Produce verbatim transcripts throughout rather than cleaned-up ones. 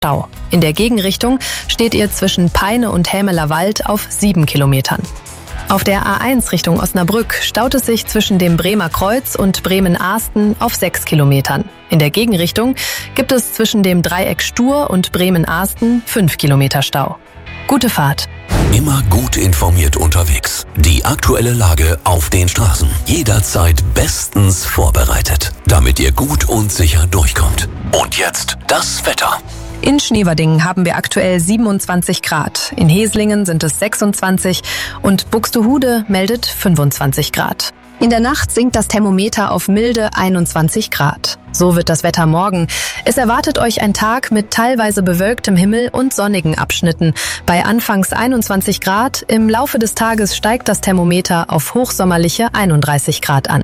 Stau. In der Gegenrichtung steht ihr zwischen Peine und Hämeler Wald auf sieben Kilometern. Auf der A eins Richtung Osnabrück staut es sich zwischen dem Bremer Kreuz und Bremen-Ahsten auf sechs Kilometern. In der Gegenrichtung gibt es zwischen dem Dreieck Stur und Bremen-Ahsten fünf Kilometer Stau. Gute Fahrt! Immer gut informiert unterwegs. Die aktuelle Lage auf den Straßen. Jederzeit bestens vorbereitet, damit ihr gut und sicher durchkommt. Und jetzt das Wetter. In Schneverdingen haben wir aktuell siebenundzwanzig Grad, in Heslingen sind es sechsundzwanzig und Buxtehude meldet fünfundzwanzig Grad. In der Nacht sinkt das Thermometer auf milde einundzwanzig Grad. So wird das Wetter morgen. Es erwartet euch ein Tag mit teilweise bewölktem Himmel und sonnigen Abschnitten. Bei anfangs einundzwanzig Grad, im Laufe des Tages steigt das Thermometer auf hochsommerliche einunddreißig Grad an.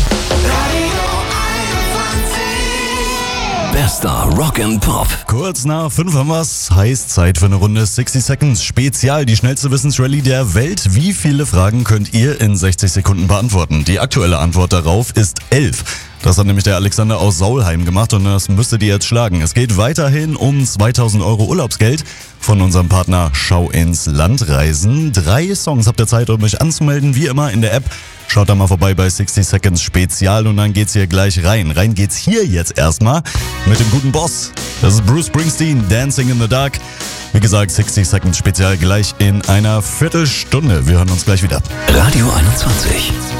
Bester Rock and Pop. Kurz nach fünf haben wir's. Heißt Zeit für eine Runde sechzig Seconds Spezial. Die schnellste Wissensrallye der Welt. Wie viele Fragen könnt ihr in sechzig Sekunden beantworten? Die aktuelle Antwort darauf ist elf. Das hat nämlich der Alexander aus Saulheim gemacht und das müsstet ihr jetzt schlagen. Es geht weiterhin um zweitausend Euro Urlaubsgeld von unserem Partner Schau ins Land Reisen. Drei Songs habt ihr Zeit, um euch anzumelden, wie immer in der App. Schaut da mal vorbei bei sechzig Seconds Spezial und dann geht's hier gleich rein. Rein geht's hier jetzt erstmal mit dem guten Boss. Das ist Bruce Springsteen, Dancing in the Dark. Wie gesagt, sechzig Seconds Spezial gleich in einer Viertelstunde. Wir hören uns gleich wieder. Radio einundzwanzig.